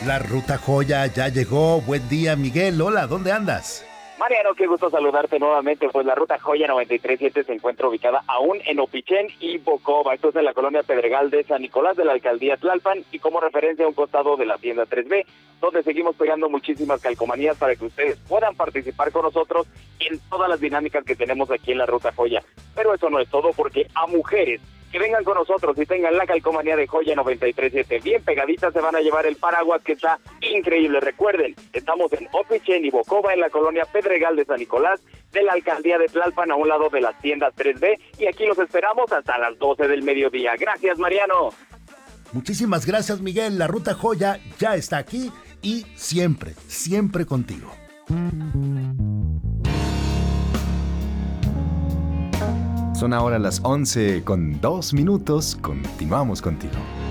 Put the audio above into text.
La Ruta Joya ya llegó. Buen día, Miguel. Hola, ¿dónde andas? Mariano, qué gusto saludarte nuevamente. Pues la Ruta Joya 93.7 se encuentra ubicada aún en Opichén y Bocoba. Esto es en la colonia Pedregal de San Nicolás de la alcaldía Tlalpan y como referencia a un costado de la tienda 3B, donde seguimos pegando muchísimas calcomanías para que ustedes puedan participar con nosotros en todas las dinámicas que tenemos aquí en la Ruta Joya. Pero eso no es todo, porque a mujeres que vengan con nosotros y tengan la calcomanía de Joya 93.7 bien pegadita, se van a llevar el paraguas que está increíble. Recuerden, estamos en Opichén y Bocoba, en la colonia Pedregal de San Nicolás, de la alcaldía de Tlalpan, a un lado de las tiendas 3B, y aquí los esperamos hasta las 12 del mediodía. Gracias, Mariano. Muchísimas gracias, Miguel. La Ruta Joya ya está aquí y siempre, siempre contigo. Son ahora las 11:02. Continuamos contigo.